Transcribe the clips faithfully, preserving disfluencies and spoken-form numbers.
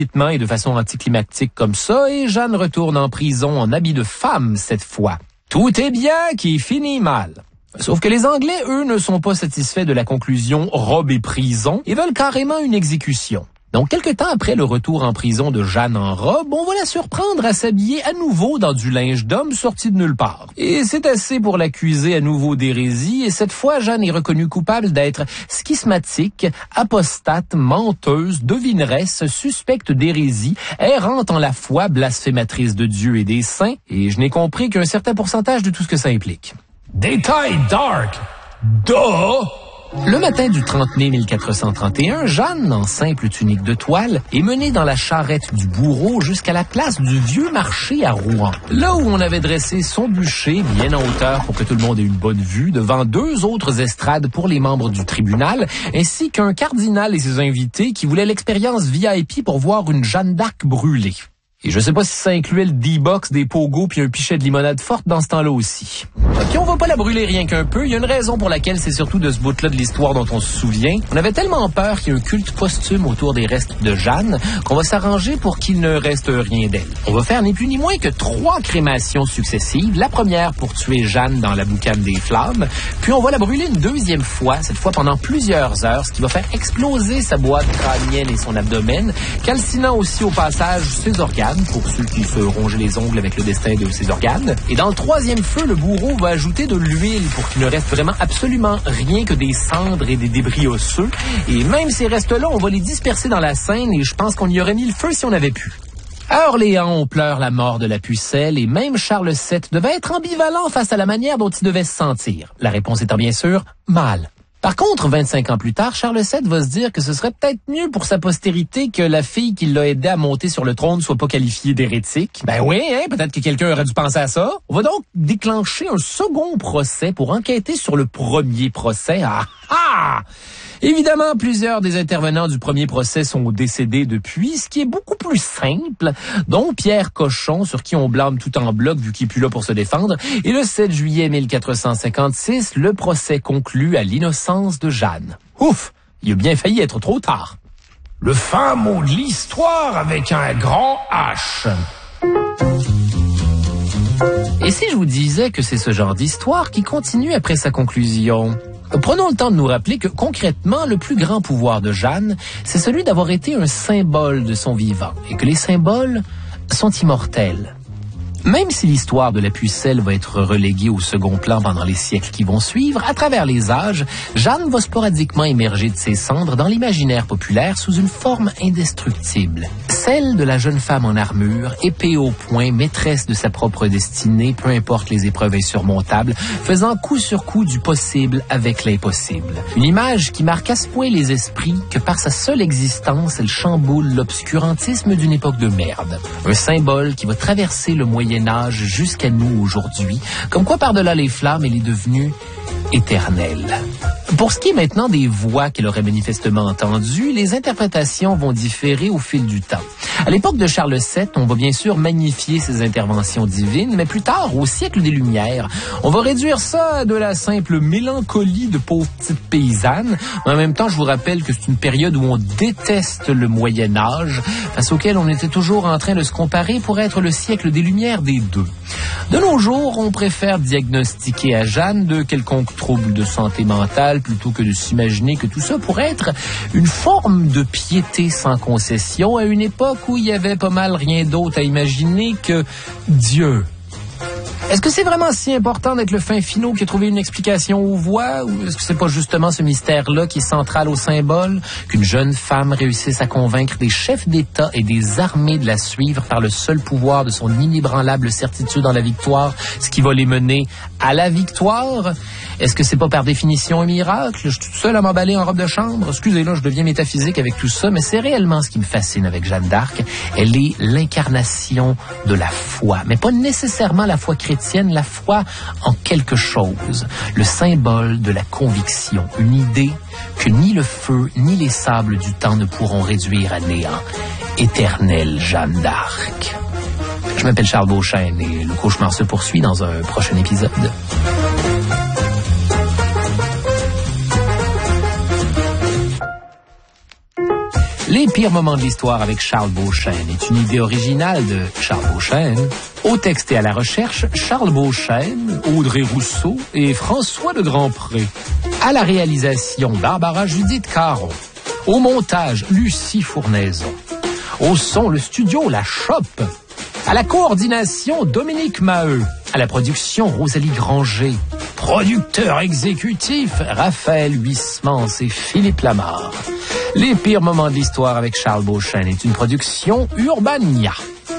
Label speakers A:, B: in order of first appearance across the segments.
A: et de façon anticlimactique comme ça, et Jeanne retourne en prison en habit de femme cette fois. Tout est bien qui finit mal. Sauf que les Anglais, eux, ne sont pas satisfaits de la conclusion robe et prison et veulent carrément une exécution. Donc, quelque temps après le retour en prison de Jeanne en robe, on va la surprendre à s'habiller à nouveau dans du linge d'homme sorti de nulle part. Et c'est assez pour l'accuser à nouveau d'hérésie, et cette fois, Jeanne est reconnue coupable d'être schismatique, apostate, menteuse, devineresse, suspecte d'hérésie, errante en la foi, blasphématrice de Dieu et des saints, et je n'ai compris qu'un certain pourcentage de tout ce que ça implique. Détail dark! Duh! Le matin du trente mai mille quatre cent trente et un, Jeanne, en simple tunique de toile, est menée dans la charrette du bourreau jusqu'à la place du Vieux Marché à Rouen. Là où on avait dressé son bûcher, bien en hauteur pour que tout le monde ait une bonne vue, devant deux autres estrades pour les membres du tribunal, ainsi qu'un cardinal et ses invités qui voulaient l'expérience V I P pour voir une Jeanne d'Arc brûlée. Et je sais pas si ça incluait le D-Box, des pogos puis un pichet de limonade forte dans ce temps-là aussi. Puis on va pas la brûler rien qu'un peu. Il y a une raison pour laquelle c'est surtout de ce bout-là de l'histoire dont on se souvient. On avait tellement peur qu'il y ait un culte posthume autour des restes de Jeanne qu'on va s'arranger pour qu'il ne reste rien d'elle. On va faire ni plus ni moins que trois crémations successives. La première pour tuer Jeanne dans la boucane des flammes. Puis on va la brûler une deuxième fois, cette fois pendant plusieurs heures, ce qui va faire exploser sa boîte crânienne et son abdomen, calcinant aussi au passage ses organes, pour ceux qui se rongent les ongles avec le destin de ses organes. Et dans le troisième feu, le bourreau va ajouter de l'huile pour qu'il ne reste vraiment absolument rien que des cendres et des débris osseux. Et même ces restes-là, on va les disperser dans la Seine et je pense qu'on y aurait mis le feu si on avait pu. À Orléans, on pleure la mort de la pucelle et même Charles sept devait être ambivalent face à la manière dont il devait se sentir. La réponse étant bien sûr, mal. Par contre, vingt-cinq ans plus tard, Charles sept va se dire que ce serait peut-être mieux pour sa postérité que la fille qui l'a aidé à monter sur le trône soit pas qualifiée d'hérétique. Ben oui, hein, peut-être que quelqu'un aurait dû penser à ça. On va donc déclencher un second procès pour enquêter sur le premier procès. Ah ah! Évidemment, plusieurs des intervenants du premier procès sont décédés depuis, ce qui est beaucoup plus simple, dont Pierre Cochon, sur qui on blâme tout en bloc vu qu'il est plus là pour se défendre. Et le sept juillet mille quatre cent cinquante-six, le procès conclut à l'innocence de Jeanne. Ouf! Il a bien failli être trop tard. Le fin mot de l'histoire avec un grand H. Et si je vous disais que c'est ce genre d'histoire qui continue après sa conclusion? Prenons le temps de nous rappeler que, concrètement, le plus grand pouvoir de Jeanne, c'est celui d'avoir été un symbole de son vivant, et que les symboles sont immortels. Même si l'histoire de la pucelle va être reléguée au second plan pendant les siècles qui vont suivre, à travers les âges, Jeanne va sporadiquement émerger de ses cendres dans l'imaginaire populaire sous une forme indestructible. Celle de la jeune femme en armure, épée au poing, maîtresse de sa propre destinée, peu importe les épreuves insurmontables, faisant coup sur coup du possible avec l'impossible. Une image qui marque à ce point les esprits que par sa seule existence, elle chamboule l'obscurantisme d'une époque de merde. Un symbole qui va traverser le moyen Âge jusqu'à nous aujourd'hui, comme quoi par-delà les flammes, elle est devenue éternelle. Pour ce qui est maintenant des voix qu'elle aurait manifestement entendues, les interprétations vont différer au fil du temps. À l'époque de Charles sept, on va bien sûr magnifier ses interventions divines, mais plus tard, au siècle des Lumières, on va réduire ça de la simple mélancolie de pauvres petites paysannes. En même temps, je vous rappelle que c'est une période où on déteste le Moyen Âge, face auquel on était toujours en train de se comparer pour être le siècle des Lumières des deux. De nos jours, on préfère diagnostiquer à Jeanne de quelconque trouble de santé mentale plutôt que de s'imaginer que tout ça pourrait être une forme de piété sans concession à une époque où il y avait pas mal rien d'autre à imaginer que Dieu. Est-ce que c'est vraiment si important d'être le fin finot qui a trouvé une explication aux voix, ou est-ce que c'est pas justement ce mystère-là qui est central au symbole, qu'une jeune femme réussisse à convaincre des chefs d'État et des armées de la suivre par le seul pouvoir de son inébranlable certitude en la victoire, ce qui va les mener à la victoire? Est-ce que c'est pas par définition un miracle? Je suis toute seule à m'emballer en robe de chambre. Excusez, là, je deviens métaphysique avec tout ça, mais c'est réellement ce qui me fascine avec Jeanne d'Arc. Elle est l'incarnation de la foi, mais pas nécessairement la foi chrétienne, la foi en quelque chose, le symbole de la conviction, une idée que ni le feu ni les sables du temps ne pourront réduire à néant. Éternelle Jeanne d'Arc. Je m'appelle Charles Beauchesne et le cauchemar se poursuit dans un prochain épisode. Les Les pires moments de l'histoire avec Charles Beauchesne est une idée originale de Charles Beauchesne. Au texte et à la recherche, Charles Beauchesne, Audrey Rousseau et François de Grandpré. À la réalisation, Barbara Judith Caron. Au montage, Lucie Fournaison. Au son, le studio La Chope. À la coordination, Dominique Maheu. À la production, Rosalie Granger. Producteur exécutif, Raphaël Huismans et Philippe Lamarre. Les pires moments de l'histoire avec Charles Beauchesne est une production Urbania.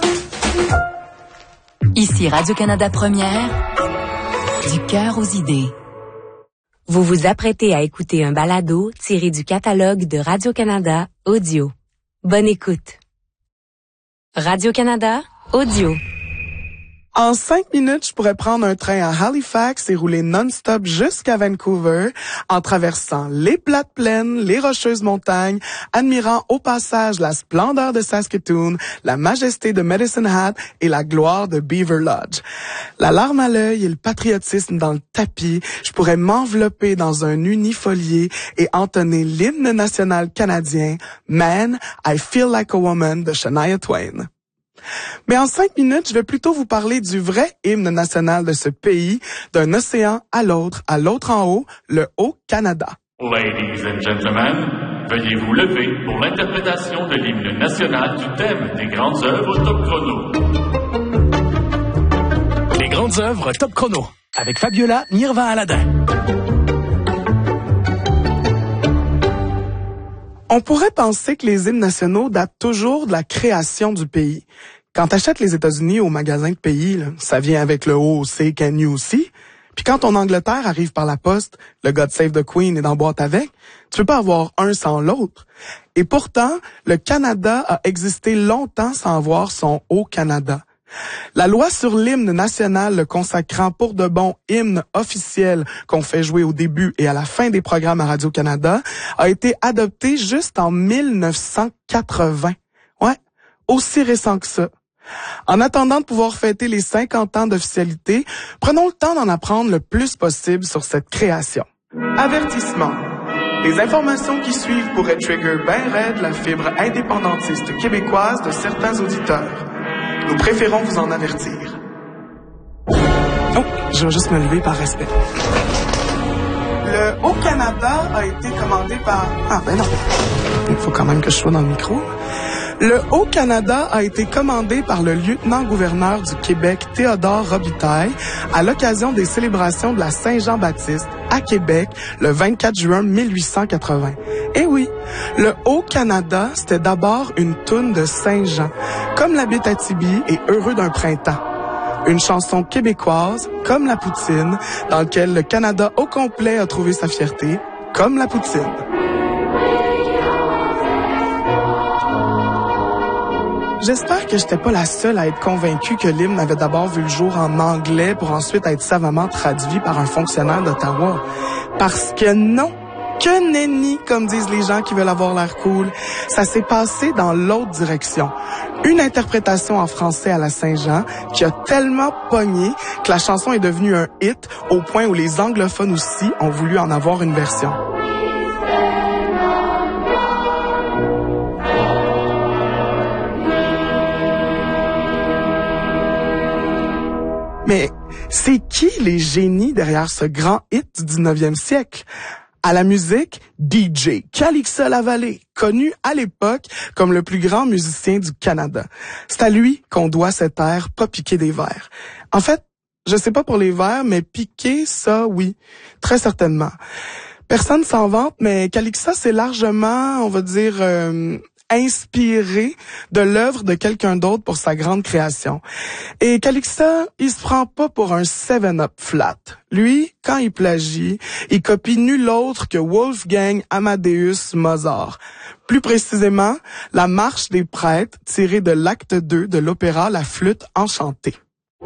B: Ici Radio-Canada Première, du cœur aux idées. Vous vous apprêtez à écouter un balado tiré du catalogue de Radio-Canada Audio. Bonne écoute. Radio-Canada Audio.
C: En cinq minutes, je pourrais prendre un train à Halifax et rouler non-stop jusqu'à Vancouver, en traversant les plates plaines, les rocheuses montagnes, admirant au passage la splendeur de Saskatoon, la majesté de Medicine Hat et la gloire de Beaver Lodge. La larme à l'œil et le patriotisme dans le tapis, je pourrais m'envelopper dans un unifolié et entonner l'hymne national canadien, Man, I Feel Like a Woman de Shania Twain. Mais en cinq minutes, je vais plutôt vous parler du vrai hymne national de ce pays, d'un océan à l'autre, à l'autre en haut, le Haut-Canada.
D: Ladies and gentlemen, veuillez vous lever pour l'interprétation de l'hymne national du thème des grandes œuvres Top Chrono.
E: Les grandes œuvres Top Chrono, avec Fabiola Nirva-Aladin.
C: On pourrait penser que les hymnes nationaux datent toujours de la création du pays. Quand t'achètes les États-Unis au magasin de pays, là, ça vient avec le O C, Can You See? Puis quand ton Angleterre arrive par la poste, le God Save the Queen est dans boîte avec, tu peux pas avoir un sans l'autre. Et pourtant, le Canada a existé longtemps sans avoir son Haut-Canada. La loi sur l'hymne national le consacrant pour de bon hymne officiel qu'on fait jouer au début et à la fin des programmes à Radio-Canada a été adoptée juste en mille neuf cent quatre-vingts. Ouais, aussi récent que ça. En attendant de pouvoir fêter les cinquante ans d'officialité, prenons le temps d'en apprendre le plus possible sur cette création. Avertissement. Les informations qui suivent pourraient trigger ben raide la fibre indépendantiste québécoise de certains auditeurs. Nous préférons vous en avertir. Oh, je vais juste me lever par respect. Le Haut-Canada a été commandé par... Ah ben non, il faut quand même que je sois dans le micro. Le Haut-Canada a été commandé par le lieutenant-gouverneur du Québec, Théodore Robitaille, à l'occasion des célébrations de la Saint-Jean-Baptiste à Québec le vingt-quatre juin mille huit cent quatre-vingts. Eh oui, le Haut-Canada, c'était d'abord une toune de Saint-Jean, comme l'Abitibi et Heureux d'un printemps. Une chanson québécoise, comme la poutine, dans laquelle le Canada au complet a trouvé sa fierté, comme la poutine. J'espère que j'étais pas la seule à être convaincue que l'hymne avait d'abord vu le jour en anglais pour ensuite être savamment traduit par un fonctionnaire d'Ottawa. Parce que non, que nenni, comme disent les gens qui veulent avoir l'air cool. Ça s'est passé dans l'autre direction. Une interprétation en français à la Saint-Jean qui a tellement pogné que la chanson est devenue un hit au point où les anglophones aussi ont voulu en avoir une version. Mais c'est qui les génies derrière ce grand hit du dix-neuvième siècle? À la musique, D J Calixa Lavallée, connu à l'époque comme le plus grand musicien du Canada. C'est à lui qu'on doit cet air « Pas piquer des verres ». En fait, je sais pas pour les verres, mais piquer, ça, oui, très certainement. Personne s'en vante, mais Calixa, c'est largement, on va dire... Euh, inspiré de l'œuvre de quelqu'un d'autre pour sa grande création. Et Calixa, il se prend pas pour un seven up flat. Lui, quand il plagie, il copie nul autre que Wolfgang Amadeus Mozart. Plus précisément, la marche des prêtres tirée de l'acte deux de l'opéra La Flûte enchantée.